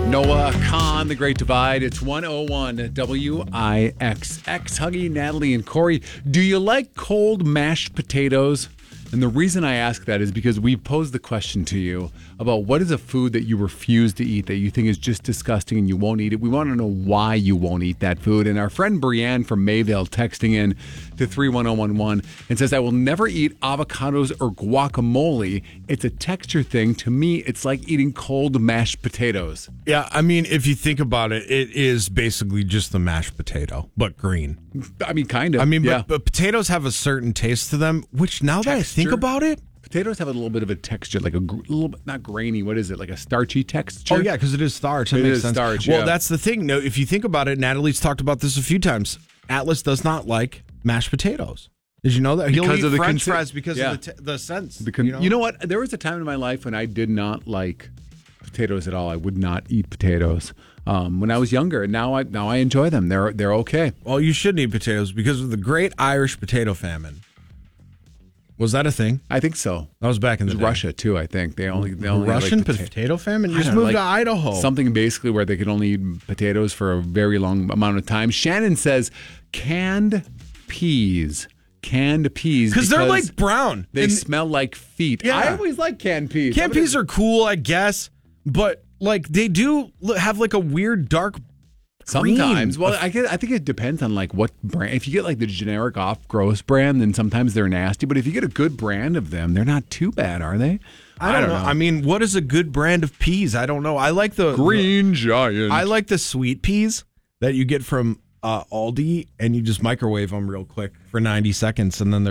Noah Khan, The Great Divide. It's 101 WIXX. Huggy, Natalie, and Corey. Do you like cold mashed potatoes? And the reason I ask that is because we posed the question to you about what is a food that you refuse to eat, that you think is just disgusting and you won't eat it. We want to know why you won't eat that food. And our friend Brianne from Mayville texting in to 31011 and says, I will never eat avocados or guacamole. It's a texture thing. To me, it's like eating cold mashed potatoes. Yeah, I mean, if you think about it, it is basically just the mashed potato, but green. I mean, kind of. I mean, yeah. but potatoes have a certain taste to them, which now that I think about it, potatoes have a little bit of a texture, like a little bit, not grainy, what is it, like a starchy texture? Oh, yeah, because it is starch. That It makes is sense. starch, Well, yeah. that's the thing. No, if you think about it, Natalie's talked about this a few times. Atlas does not like mashed potatoes. Did you know that? He'll Because eat of the French consi- fries because Yeah. of the scents. You know what? There was a time in my life when I did not like potatoes at all. I would not eat potatoes when I was younger. Now I enjoy them. They're okay. Well, you shouldn't eat potatoes because of the Great Irish Potato Famine. Was that a thing? I think so. That was back in It the was day. Russia too. I think they only Russian like potato famine. You I just don't know, moved to like Idaho. Something basically where they could only eat potatoes for a very long amount of time. Shannon says canned peas. Because they're like brown. They And smell like feet. Yeah. I always like canned peas. canned peas are cool, I guess, but like they do have like a weird dark. Sometimes. green. Well, I think it depends on like what brand. If you get like the generic off-gross brand, then sometimes they're nasty. But if you get a good brand of them, they're not too bad, are they? I don't know. I mean, what is a good brand of peas? I don't know. I like the Green Giant. I like the sweet peas that you get from Aldi, and you just microwave them real quick for 90 seconds, and then they're